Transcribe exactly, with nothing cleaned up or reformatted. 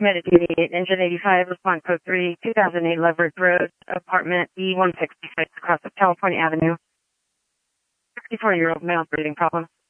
Medic eighty-eight, Engine eighty-five, respond code three, two thousand eight Leverage Road, apartment E one sixty-six, across of California Avenue. sixty-four-year-old male breathing problem.